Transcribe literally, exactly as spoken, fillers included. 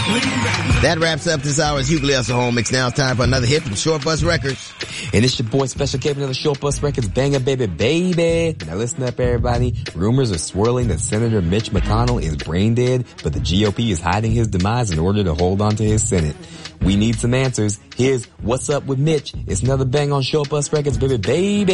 That wraps up this hour's Hughley Hustle Home Mix. Now it's time for another hit from Short Bus Records. And it's your boy Special K with another Short Bus Records banger, baby, baby. Now listen up, everybody. Rumors are swirling that Senator Mitch McConnell is brain dead, but the G O P is hiding his demise in order to hold on to his Senate. We need some answers. Here's What's Up with Mitch. It's another bang on Short Bus Records, baby, baby.